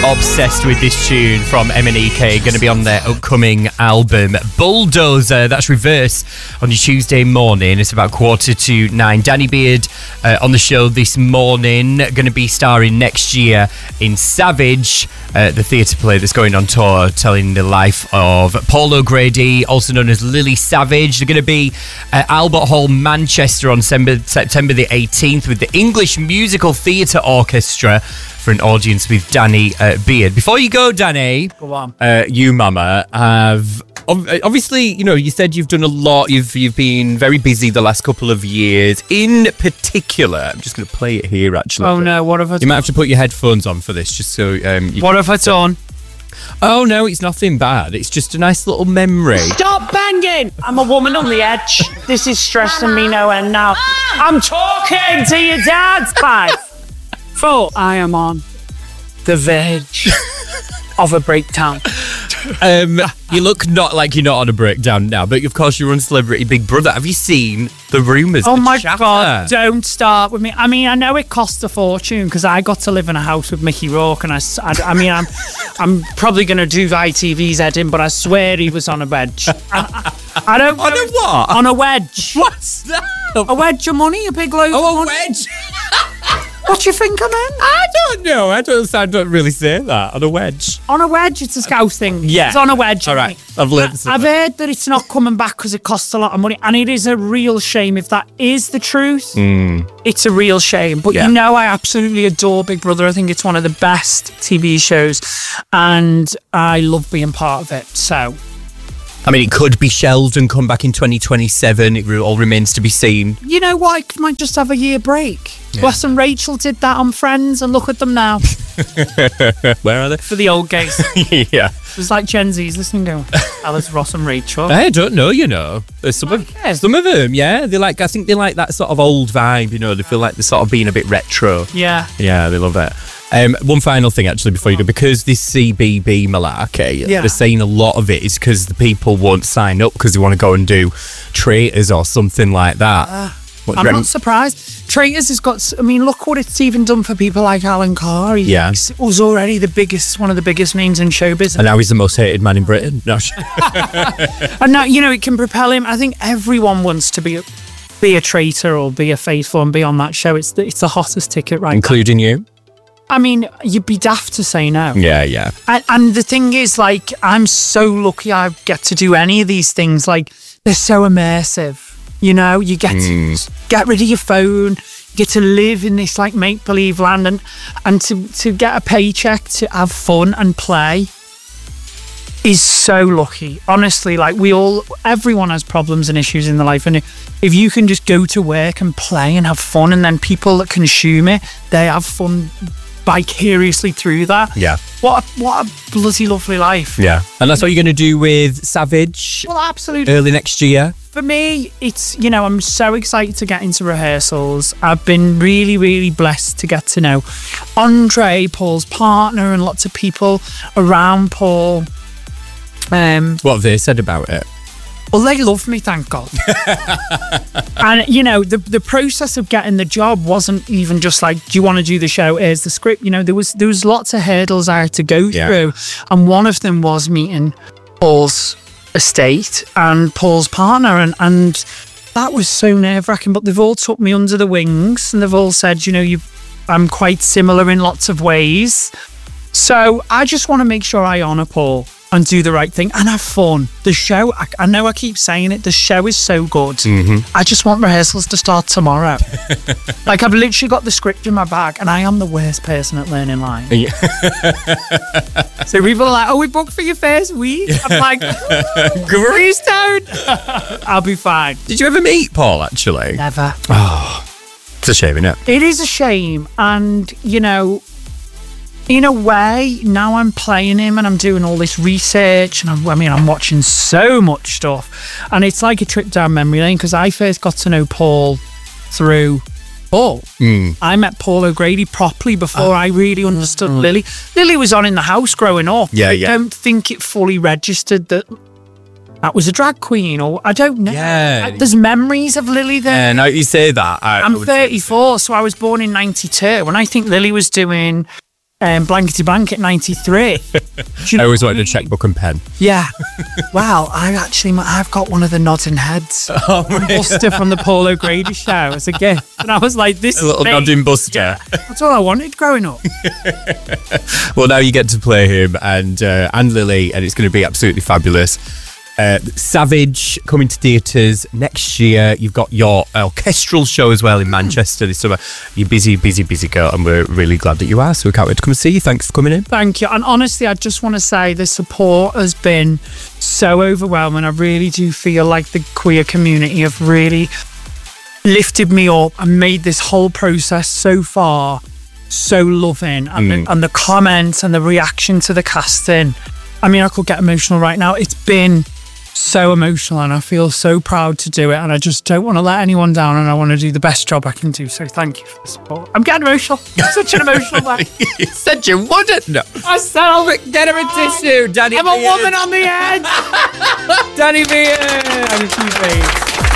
Obsessed with this tune from MNEK, going to be on their upcoming album Bulldozer. That's Reverse on your Tuesday morning. It's about 8:45. Danny Beard on the show this morning, going to be starring next year in Savage, the theatre play that's going on tour, telling the life of Paul O'Grady, also known as Lily Savage. They're going to be at Albert Hall, Manchester on September the 18th with the English Musical Theatre Orchestra for an audience with Danny Beard. Before you go, Danny, go on. You, Mama, have obviously, you know, you said you've done a lot. You've been very busy the last couple of years. In particular, I'm just going to play it here. Actually, oh no, what have I done? You might have to put your headphones on for this, just so. What have I done? Oh no, it's nothing bad. It's just a nice little memory. Stop banging! I'm a woman on the edge. This is stressing me no end now. I'm talking to your dad. 5, 4. I am on the verge of a breakdown. You look not like you're not on a breakdown now, but of course you're on Celebrity Big Brother. Have you seen the rumours? Oh my God, don't start with me. I mean, I know it costs a fortune because I got to live in a house with Mickey Rourke, and I'm probably going to do ITV's heading, but I swear he was on a wedge. I don't know. On a what? On a wedge. What's that? A wedge of money, a big load of money. Wedge? What do you think I meant? I don't know. I don't really say that. On a wedge. On a wedge, it's a Scouse thing. Yeah. It's on a wedge. All right. I've learned I've heard that it's not coming back because it costs a lot of money, and it is a real shame if that is the truth. It's a real shame. But you know, I absolutely adore Big Brother. I think it's one of the best TV shows, and I love being part of it. So, I mean, it could be shelved and come back in 2027. It all remains to be seen. You know what? I might just have a year break. Yeah. Wes and Rachel did that on Friends, and look at them now. Where are they? For the old gays. Yeah. It was like Gen Z's listening to Alice, Ross and Rachel. I don't know, you know. There's some of them, yeah. I think they like that sort of old vibe, you know. They feel like they're sort of being a bit retro. Yeah. Yeah, they love it. One final thing, actually, before you go, because this CBB malarkey, they're saying a lot of it is because the people won't sign up because they want to go and do Traitors or something like that. I'm not surprised. Traitors has got, I mean, look what it's even done for people like Alan Carr. He was already one of the biggest names in showbiz. And now he's the most hated man in Britain. No. And now, you know, it can propel him. I think everyone wants to be a traitor or be a faithful and be on that show. It's the hottest ticket right now. Including you? I mean, you'd be daft to say no. Yeah. And the thing is, like, I'm so lucky I get to do any of these things. Like, they're so immersive. You know, you get to get rid of your phone, you get to live in this like make-believe land, and to get a paycheck, to have fun and play is so lucky. Honestly, like everyone has problems and issues in their life, and if you can just go to work and play and have fun, and then people that consume it, they have fun vicariously through that. Yeah. What a bloody lovely life. Yeah. And that's what you're going to do with Savage? Well, absolutely. Early next year? For me, it's, you know, I'm so excited to get into rehearsals. I've been really, really blessed to get to know Andre, Paul's partner, and lots of people around Paul. What have they said about it? Well, they love me, thank God. And, you know, the process of getting the job wasn't even just like, do you want to do the show? Here's the script. You know, there was lots of hurdles I had to go through. And one of them was meeting Paul's estate and Paul's partner. And that was so nerve-wracking. But they've all took me under the wings, and they've all said, you know, I'm quite similar in lots of ways. So I just want to make sure I honour Paul and do the right thing and have fun. The show, I know I keep saying it, the show is so good. I just want rehearsals to start tomorrow. Like, I've literally got the script in my bag, and I am the worst person at learning lines. So people are like, oh, we booked for your first week? I'm like, please don't. I'll be fine. Did you ever meet Paul, actually? Never. Oh, it's a shame, isn't it? It is a shame. And, you know, in a way, now I'm playing him and I'm doing all this research, and I'm watching so much stuff, and it's like a trip down memory lane, because I first got to know Paul through Paul. I met Paul O'Grady properly before I really understood Lily. Lily was on In the House growing up. I don't think it fully registered that was a drag queen, or I don't know. There's memories of Lily there. Yeah, now you say that. I'm 34, so I was born in 92, and I think Lily was doing Blankety Blanket 93. I always wanted a checkbook and pen. Yeah. Well, I've got one of the nodding heads. From Buster from the Paul O'Grady show as a gift. And I was like, this A little nodding Buster. Yeah, that's all I wanted growing up. Well, now you get to play him and Lily, and it's going to be absolutely fabulous. Savage coming to theatres next year. You've got your orchestral show as well in Manchester this summer. You're busy girl, and we're really glad that you are, so we can't wait to come and see you. Thanks for coming in. Thank you. And honestly, I just want to say the support has been so overwhelming. I really do feel like the queer community have really lifted me up and made this whole process so far so loving, and the comments and the reaction to the casting. I mean, I could get emotional right now. It's been so emotional, and I feel so proud to do it, and I just don't want to let anyone down, and I want to do the best job I can do. So thank you for the support. I'm getting emotional. Such an emotional man. You said you wouldn't. No. I said I'll Get her a tissue, Danny. I'm a woman on the edge. Danny Beard. And a few days.